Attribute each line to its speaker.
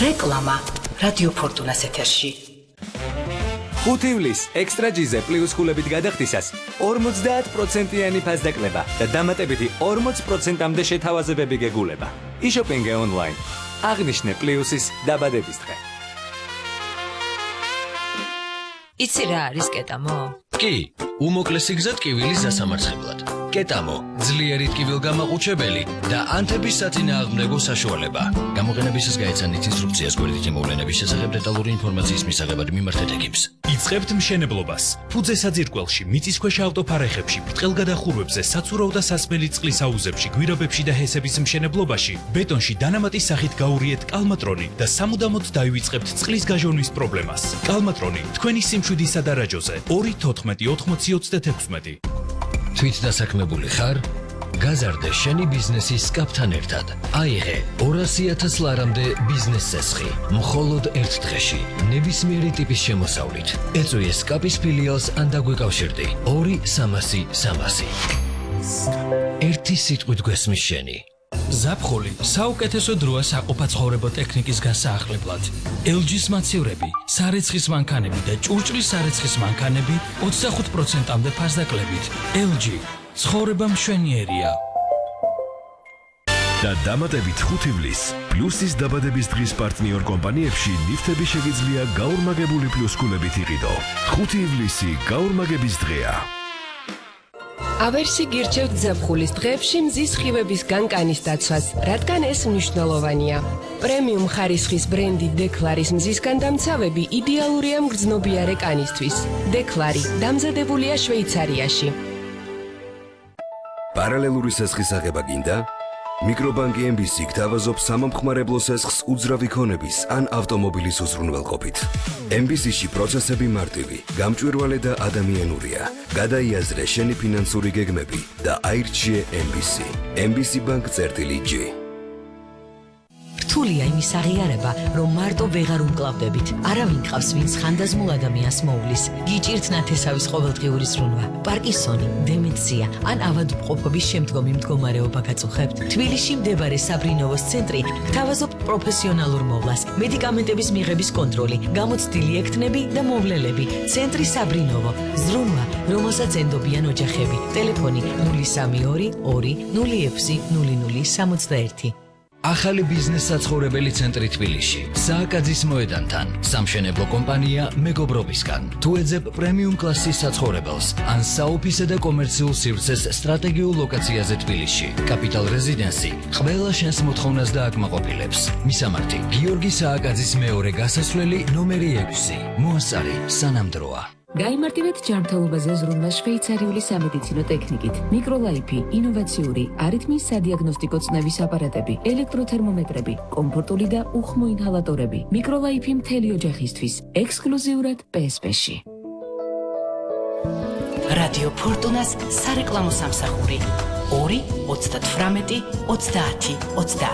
Speaker 1: რეკლამა რადიო ფორტუნას ეთერში.
Speaker 2: 5 ივლისს ექსტრა ჯიზე პლუს ხულებით გადახდისას 50%-იანი ფასდაკლება და დამატებითი 40%-მდე შეთავაზებები გეგულება. იშოპინგე ონლაინ. აღნიშნე პლუსის დაბადების დღე.
Speaker 3: იცი რა არის კეტამო?
Speaker 4: კი, უმოკლესი გზა ტკივილის დასამარცხებლად. კეტამო, ძლიერი ტკივილგამაყუჩებელი და ანთების საწინააღმდეგო საშუალება. გამოყენებისას გაეცანით ინსტრუქციას გვერდითი მოვლენების შესახებ დეტალური ინფორმაციის მისაღებად მიმართეთ ეკიპს.
Speaker 5: იწყებთ მშენებლობას. ფუძე საძირკველში, მიწისქვეშა ავტოფარეხებში, ბრტყელგადახურვებზე, საცურავ და სასმელი წყლის აუზებში, გვირაბებში და ჰესების მშენებლობაში, ბეტონში დანამატის სახით გაურიეთ კალმატრონი და სამუდამოდ დაივიწყებთ წყლის გაჟონვის პრობლემას. კალმატრონი, თქვენი სიმშვიდის სადარაჯოზე 2-14-20-36.
Speaker 4: თვით დასაქმებული ხარ? გაზარდე შენი ბიზნესის სკაპთან ერთად. აიღე 200,000 ლარამდე ბიზნეს წესხი. მხოლოდ ერთ დღეში, ნებისმიერი ტიპის შემოსავლით. ეწვიე სკაპის ფილიალს ან დაგვიკავშირდი. 2-300-300. ერთი სიტყვით გვესმის შენი.
Speaker 5: ზაფხული საუკეთესო დროა საყოფაცხოვრებო ტექნიკის გასაახლებლად. LG-ს მაცევრები, სარეცხის მანქანები და ჭურჭლის სარეცხის მანქანები 25%-მდე ფასდაკლებით. LG ცხოვრება მშვენიერია.
Speaker 6: და დამატებით 5 ივლისს პლუსის დაბადების დღის პარტნიორ კომპანიებში ლიფტები შეგიძლია გაორმაგებული პლუს ქულებით იყიდო. 5 ივლისი გაორმაგების დღეა.
Speaker 7: ავერსი გირჩევთ ზაფხულის დღეებში მზის სხივების განკანის დაცვას, რადგან ეს მნიშვნელოვანია. პრემიუმ ხარისხის ბრენდი დეკლარის მზისგან დამცავები იდეალურია მგრძნობიარე კანისთვის. დეკლარი დამზადებულია შვეიცარიაში.
Speaker 8: პარალელური სესხის აღება გინდა? მიკრობანკი MBC გთავაზობს სამომხმარებლო სესხს უძრავი ქონების ან ავტომობილის უზრუნველყოფით. MBC-ში პროცესები მარტივი, გამჭვირვალე და ადამიანურია. გადაიაზრე შენი ფინანსური გეგმები და აირჩიე MBC. MBC Bank-G.
Speaker 3: რთულია იმის აღიარება, რომ მარტო ვეღარ უმკლავდებით. არავინ ყავს, ვინც ხანდაზმულ ადამიანს მოუვლის. გიჭირთ ნათესავის ყოველდღიური ზრუნვა, პარკინსონი, დემენცია ან ავადმყოფობის შემდგომი მდგომარეობა გაწუხებთ. თბილისში მდებარე საბრინოვოს ცენტრი გთავაზობთ პროფესიონალურ მოვლას, მედიკამენტების მიღების კონტროლი, გამოცდილი ექთნები და მოვლელები. ცენტრი საბრინოვო, ზრუნვა, რომელსაც ენდობიან ოჯახები. ტელეფონი 032 2 06 0061.
Speaker 4: ახალი ბიზნეს საცხოვრებელი ცენტრი თბილისში, სააკაძის მოედანთან, სამშენებლო კომპანია მეგობრობისგან. თუ ეძებ პრემიუმ კლასის საცხოვრებელს, ან საოფისე და კომერციულ სივრცეს სტრატეგიულ ლოკაციაზე თბილისში, კაპიტალ რეზიდენსი ყველა შენს მოთხოვნას დააკმაყოფილებს. მისამართი: გიორგი სააკაძის მეორე გასასვლელი ნომერი 6. მოასწარი სანამდროა.
Speaker 9: გაიმარტივეთ ჯანმრთელობაზე ზრუნვა შვეიცარიული სამედიცინო ტექნიკით. მიკროლაიფი, ინოვაციური, არითმის სადიაგნოსტიკო წნევის აპარატები, ელექტროთერმომეტრები, კომფორტული და უხმო ინჰალატორები. მიკროლაიფი მთელი ოჯახისთვის, ექსკლუზიურად PSP-ში.
Speaker 1: რადიო ფორტუნას სარეკლამო სამსახური 2 38 30 30.